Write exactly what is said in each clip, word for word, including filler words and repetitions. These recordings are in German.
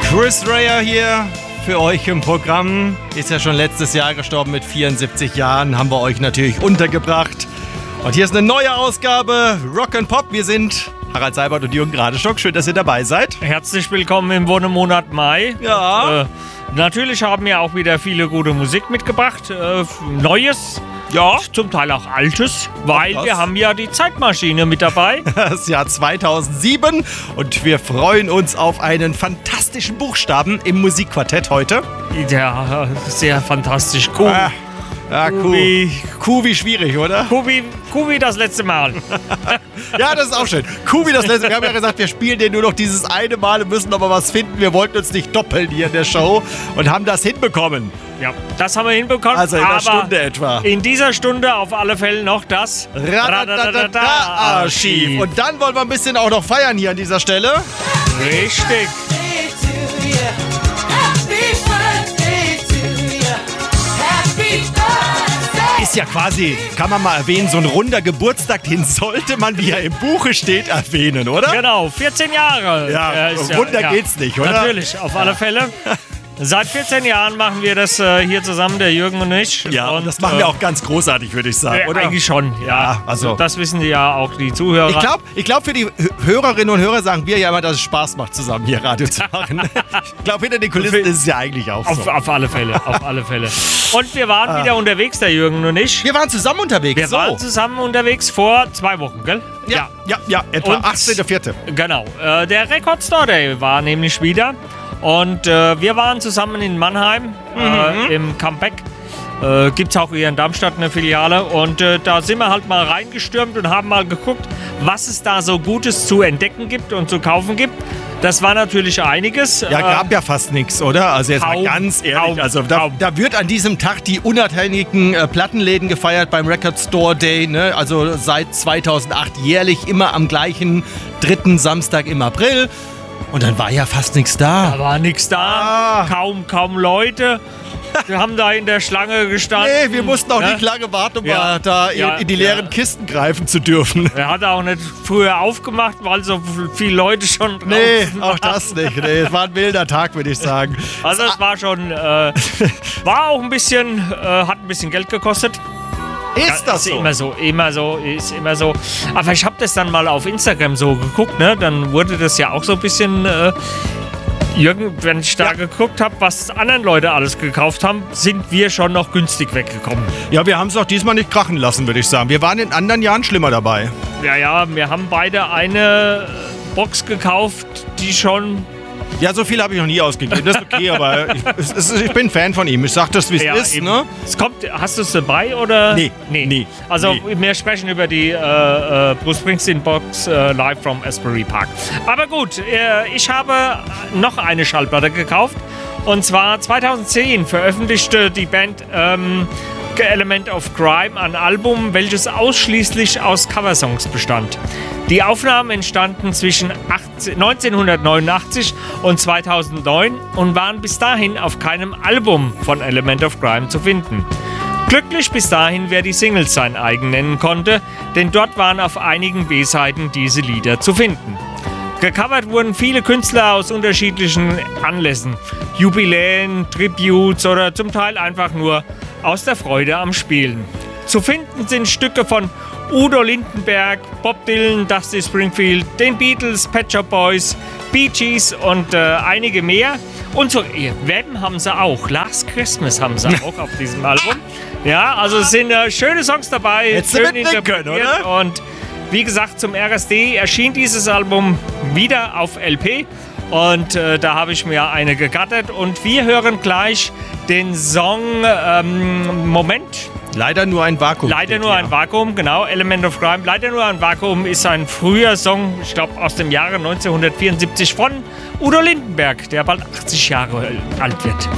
Chris Rea hier für euch im Programm. Ist ja schon letztes Jahr gestorben mit vierundsiebzig Jahren. Haben wir euch natürlich untergebracht. Und hier ist eine neue Ausgabe Rock and Pop. Wir sind Harald Seibert und Jürgen Gradestock. Schön, dass ihr dabei seid. Herzlich willkommen im Wonnemonat Mai. Ja. Und, äh, natürlich haben wir auch wieder viele gute Musik mitgebracht. Äh, Neues. Ja, zum Teil auch Altes, weil wir haben ja die Zeitmaschine mit dabei. Das Jahr zweitausendsieben und wir freuen uns auf einen fantastischen Buchstaben im Musikquartett heute. Ja, sehr fantastisch. Kuh. Ah, ja, Kuh. Wie, Kuh wie schwierig, oder? Kuh wie, Kuh wie das letzte Mal. Ja, das ist auch schön. Kuh wie das letzte Mal. Wir haben ja gesagt, wir spielen den nur noch dieses eine Mal, müssen aber was finden. Wir wollten uns nicht doppeln hier in der Show und haben das hinbekommen. Ja, das haben wir hinbekommen. Also in einer aber Stunde etwa. In dieser Stunde auf alle Fälle noch das Radadadada-Archiv. Und dann wollen wir ein bisschen auch noch feiern hier an dieser Stelle. Richtig. Ist ja quasi, kann man mal erwähnen, so ein runder Geburtstag, den sollte man, wie er im Buche steht, erwähnen, oder? Genau, vierzehn Jahre. Ja, äh, ist runder ja, geht's nicht, oder? Natürlich, auf alle Fälle. Seit vierzehn Jahren machen wir das äh, hier zusammen, der Jürgen und ich. Ja, und das machen wir auch ganz großartig, würde ich sagen, äh, oder? Eigentlich schon, ja. Ja, also das wissen ja auch die Zuhörer. Ich glaube, ich glaub, für die Hörerinnen und Hörer sagen wir ja immer, dass es Spaß macht, zusammen hier Radio zu machen. Ich glaube, hinter den Kulissen ist es ja eigentlich auch auf, so. Auf alle Fälle, auf alle Fälle. Und wir waren ah. wieder unterwegs, der Jürgen und ich. Wir waren zusammen unterwegs. Wir so. waren zusammen unterwegs vor zwei Wochen, gell? Ja, ja, ja, ja etwa achtzehnter vierte Genau. Äh, der Record Store Day war nämlich wieder. Und äh, wir waren zusammen in Mannheim mhm. äh, im Comeback. Äh, Gibt es auch hier in Darmstadt eine Filiale. Und äh, da sind wir halt mal reingestürmt und haben mal geguckt, was es da so Gutes zu entdecken gibt und zu kaufen gibt. Das war natürlich einiges. Ja, gab ja fast nichts, oder? Also jetzt kaum, mal ganz ehrlich, kaum, also da, da wird an diesem Tag die unabhängigen äh, Plattenläden gefeiert beim Record Store Day, ne? Also seit zweitausendacht jährlich immer am gleichen dritten Samstag im April. Und dann war ja fast nichts da. Da war nichts da, ah. kaum, kaum Leute. Wir haben da in der Schlange gestanden. Nee, wir mussten auch ja? nicht lange warten, um ja. da in, ja, in die leeren ja. Kisten greifen zu dürfen. Er hat auch nicht früher aufgemacht, weil so viele Leute schon draußen Nee, waren. auch das nicht. Nee, es war ein wilder Tag, würde ich sagen. Also es war schon, äh, war auch ein bisschen, äh, hat ein bisschen Geld gekostet. Ist das ist so? Immer so, immer so, ist immer so. Aber ich habe das dann mal auf Instagram so geguckt, ne? Dann wurde das ja auch so ein bisschen... Äh, Jürgen, wenn ich da ja. geguckt habe, was anderen Leute alles gekauft haben, sind wir schon noch günstig weggekommen. Ja, wir haben es auch diesmal nicht krachen lassen, würde ich sagen. Wir waren in anderen Jahren schlimmer dabei. Ja, ja, wir haben beide eine Box gekauft, die schon... Ja, so viel habe ich noch nie ausgegeben. Das ist okay, aber ich, es, es, ich bin Fan von ihm. Ich sag das, wie es ja, ist. Eben. Ne? Es kommt, hast du es dabei, oder? Nee, nee. nee. Also nee. wir sprechen über die äh, äh, Bruce Springsteen Box äh, live from Asbury Park. Aber gut, äh, ich habe noch eine Schallplatte gekauft. Und zwar zweitausendzehn veröffentlichte die Band ähm, Element of Crime ein Album, welches ausschließlich aus Coversongs bestand. Die Aufnahmen entstanden zwischen neunzehnhundertneunundachtzig und zweitausendneun und waren bis dahin auf keinem Album von Element of Crime zu finden. Glücklich bis dahin, wer die Singles sein eigen nennen konnte, denn dort waren auf einigen B-Seiten diese Lieder zu finden. Gecovert wurden viele Künstler aus unterschiedlichen Anlässen, Jubiläen, Tributes oder zum Teil einfach nur aus der Freude am Spielen. Zu finden sind Stücke von Udo Lindenberg, Bob Dylan, Dusty Springfield, den Beatles, Pet Shop Boys, Bee Gees und äh, einige mehr. Und so, Wem haben sie auch, Last Christmas haben sie auch auf diesem Album. Ja, also es sind äh, schöne Songs dabei, Hättest schön du mitnehmen können, interpretiert oder? Und wie gesagt, zum R S D erschien dieses Album wieder auf L P und äh, da habe ich mir eine gegattert und wir hören gleich den Song ähm, Moment. Leider nur ein Vakuum. Leider nur ein Vakuum, genau, Element of Crime. Leider nur ein Vakuum ist ein früher Song, ich glaube aus dem Jahre neunzehnhundertvierundsiebzig von Udo Lindenberg, der bald achtzig Jahre alt wird.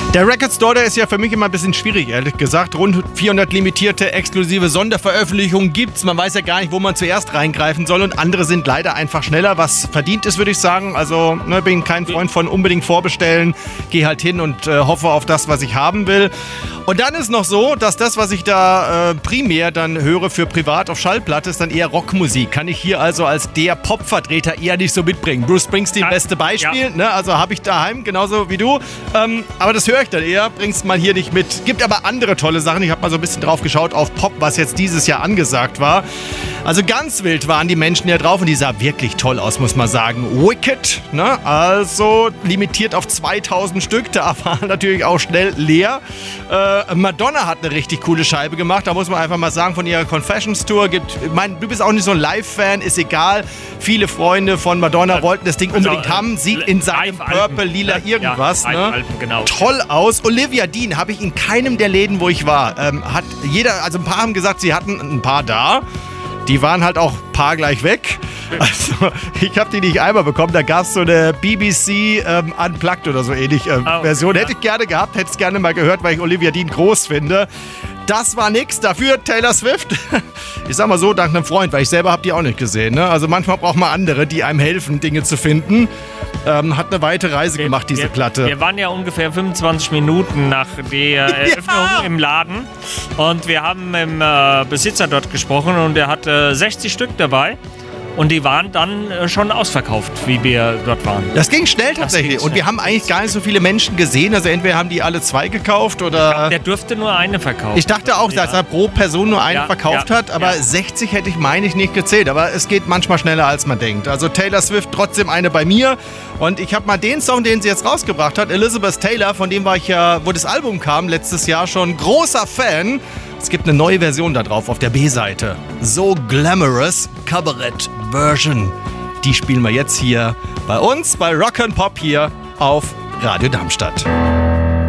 Der Record Store, der ist ja für mich immer ein bisschen schwierig, ehrlich gesagt. Rund vierhundert limitierte, exklusive Sonderveröffentlichungen gibt's. Man weiß ja gar nicht, wo man zuerst reingreifen soll und andere sind leider einfach schneller, was verdient ist, würde ich sagen. Also, ne, bin kein Freund von unbedingt vorbestellen. Geh halt hin und äh, hoffe auf das, was ich haben will. Und dann ist noch so, dass das, was ich da äh, primär dann höre für privat auf Schallplatte, ist dann eher Rockmusik. Kann ich hier also als der Pop-Vertreter eher nicht so mitbringen. Bruce Springsteen, Ja. beste Beispiel. Ja. Ne? Also habe ich daheim, genauso wie du. Ähm, aber das höre ich dann eher, bring's mal hier nicht mit. Gibt aber andere tolle Sachen. Ich habe mal so ein bisschen drauf geschaut auf Pop, was jetzt dieses Jahr angesagt war. Also ganz wild waren die Menschen ja drauf und die sah wirklich toll aus, muss man sagen. Wicked, ne? Also limitiert auf zweitausend Stück. Da war natürlich auch schnell leer. Äh, Madonna hat eine richtig coole Scheibe gemacht. Da muss man einfach mal sagen, von ihrer Confessions Tour gibt. Ich meine, du bist auch nicht so ein Live-Fan, ist egal. Viele Freunde von Madonna wollten das Ding unbedingt Also, haben. Sieht in seinem Live-Alben. Purple, lila Ja, irgendwas. ja, ne? Live-Alben, genau. Toll aus. Olivia Dean habe ich in keinem der Läden, wo ich war. Ähm, hat jeder, also ein paar haben gesagt, sie hatten ein paar da. Die waren halt auch ein paar gleich weg. Also ich habe die nicht einmal bekommen. Da gab es so eine B B C ähm, Unplugged oder so ähnlich ähm, Oh, Version. ja. Hätte ich gerne gehabt, hätte es gerne mal gehört, weil ich Olivia Dean groß finde. Das war nix. Dafür Taylor Swift. Ich sag mal so, dank einem Freund, weil ich selber habe die auch nicht gesehen. Ne? Also manchmal braucht man andere, die einem helfen, Dinge zu finden. Ähm, hat eine weite Reise gemacht, diese wir, Platte. Wir waren ja ungefähr fünfundzwanzig Minuten nach der Eröffnung Ja. im Laden und wir haben mit dem äh, Besitzer dort gesprochen und er hatte sechzig Stück dabei und die waren dann äh, schon ausverkauft, wie wir dort waren. Das ging schnell tatsächlich. ging Und wir schnell. haben eigentlich gar nicht so viele Menschen gesehen. Also entweder haben die alle zwei gekauft oder... Der durfte nur eine verkaufen. Ich dachte auch, Ja. dass er pro Person nur einen Ja, verkauft ja, hat, aber ja. sechzig hätte ich, meine ich, nicht gezählt. Aber es geht manchmal schneller, als man denkt. Also Taylor Swift trotzdem eine bei mir. Und ich habe mal den Song, den sie jetzt rausgebracht hat, Elizabeth Taylor, von dem war ich ja, wo das Album kam, letztes Jahr schon großer Fan. Es gibt eine neue Version da drauf auf der B-Seite. So Glamorous Cabaret-Version. Die spielen wir jetzt hier bei uns, bei Rock and Pop hier auf Radio Darmstadt.